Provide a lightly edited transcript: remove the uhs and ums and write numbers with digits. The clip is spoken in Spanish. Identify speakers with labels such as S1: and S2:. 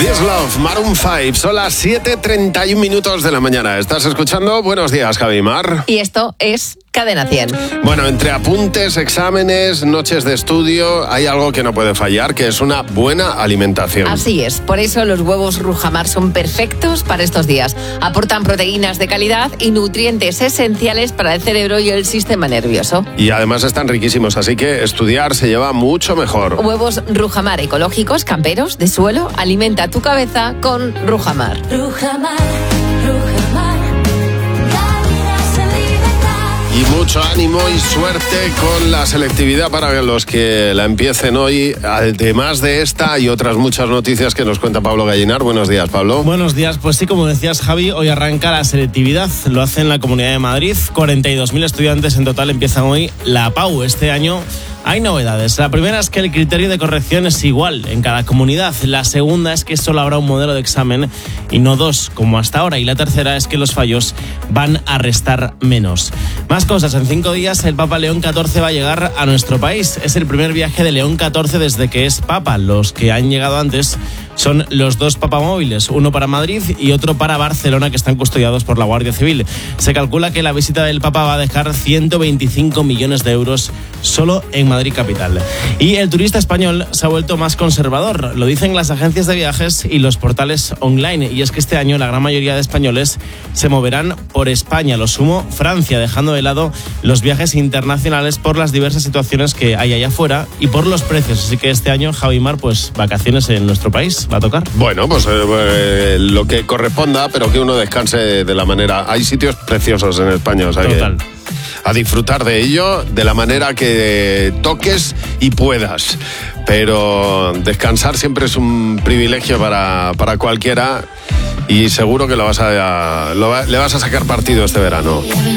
S1: This Love, Maroon 5, son las 7:31 minutos de la mañana. ¿Estás escuchando? Buenos días, Javi Mar.
S2: Y esto es Cadena 100.
S1: Bueno, entre apuntes, exámenes, noches de estudio, hay algo que no puede fallar, que es una buena alimentación.
S2: Así es, por eso los huevos Rujamar son perfectos para estos días. Aportan proteínas de calidad y nutrientes esenciales para el cerebro y el sistema nervioso.
S1: Y además están riquísimos, así que estudiar se lleva mucho mejor.
S2: Huevos Rujamar ecológicos, camperos, de suelo, alimenta tu cabeza con Rujamar.
S3: Rujamar, Rujamar, la vida se libertad.
S1: Y mucho ánimo y suerte con la selectividad para los que la empiecen hoy. Además de esta y otras muchas noticias que nos cuenta Pablo Gallinar. Buenos días, Pablo.
S4: Buenos días. Pues sí, como decías, Javi, hoy arranca la selectividad. Lo hace en la Comunidad de Madrid. 42.000 estudiantes en total empiezan hoy la PAU. Este año hay novedades. La primera es que el criterio de corrección es igual en cada comunidad. La segunda es que solo habrá un modelo de examen y no dos, como hasta ahora. Y la tercera es que los fallos van a restar menos. Más cosas. En 5 días el Papa León XIV va a llegar a nuestro país. Es el primer viaje de León XIV desde que es Papa. Los que han llegado antes son los 2 papamóviles, uno para Madrid y otro para Barcelona, que están custodiados por la Guardia Civil. Se calcula que la visita del Papa va a dejar 125 millones de euros solo en Madrid capital. Y el turista español se ha vuelto más conservador, lo dicen las agencias de viajes y los portales online. Y es que este año la gran mayoría de españoles se moverán por España, lo sumo Francia, dejando de lado los viajes internacionales por las diversas situaciones que hay allá afuera y por los precios. Así que este año, Javi Mar, pues vacaciones en nuestro país. Va a tocar.
S1: Bueno, pues lo que corresponda, pero que uno descanse de la manera. Hay sitios preciosos en España, o sea,
S4: total.
S1: A disfrutar de ello de la manera que toques y puedas. Pero descansar siempre es un privilegio para cualquiera y seguro que le vas a sacar partido este verano.